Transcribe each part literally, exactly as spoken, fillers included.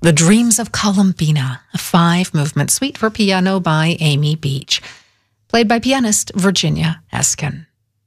The Dreams of Columbina, a five-movement suite for piano by Amy Beach, played by pianist Virginia Eskin.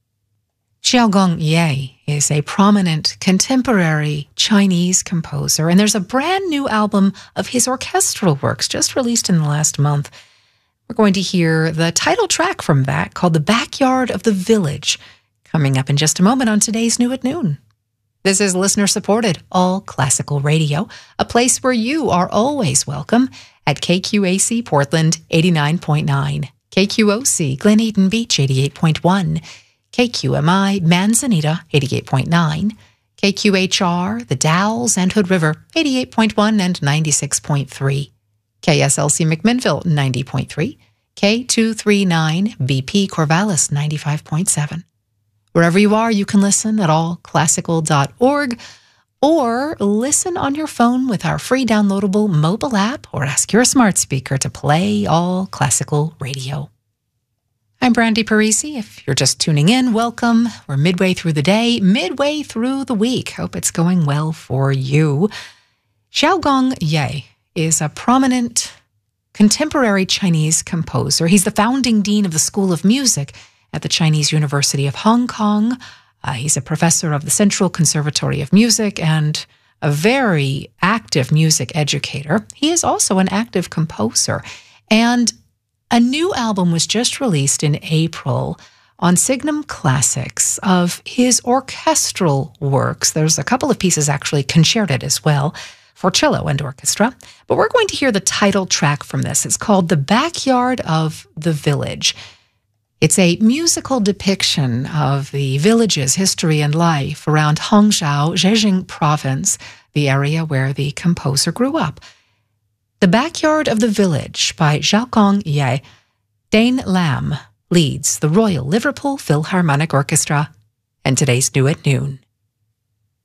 Xiaogong Ye is a prominent contemporary Chinese composer, and there's a brand new album of his orchestral works just released in the last month. We're going to hear the title track from that called The Backyard of the Village, coming up in just a moment on today's New at Noon. This is listener-supported, all classical radio, a place where you are always welcome at K Q A C Portland eighty-nine point nine, K Q O C Glen Eden Beach eighty-eight point one, K Q M I Manzanita eighty-eight point nine, K Q H R The Dalles and Hood River eighty-eight point one and ninety-six point three, K S L C McMinnville ninety point three, K two thirty-nine B P Corvallis ninety-five point seven. Wherever you are, you can listen at all classical dot org or listen on your phone with our free downloadable mobile app or ask your smart speaker to play All Classical Radio. I'm Brandy Parisi. If you're just tuning in, welcome. We're midway through the day, midway through the week. Hope it's going well for you. Xiaogong Ye is a prominent contemporary Chinese composer. He's the founding dean of the School of Music at the Chinese University of Hong Kong. Uh, he's a professor of the Central Conservatory of Music and a very active music educator. He is also an active composer. And a new album was just released in April on Signum Classics of his orchestral works. There's a couple of pieces actually concerted as well for cello and orchestra. But we're going to hear the title track from this. It's called The Backyard of the Village. It's a musical depiction of the village's history and life around Hangzhou, Zhejiang Province, the area where the composer grew up. The Backyard of the Village by Xiaogong Ye. Dane Lamb leads the Royal Liverpool Philharmonic Orchestra, and today's New at Noon.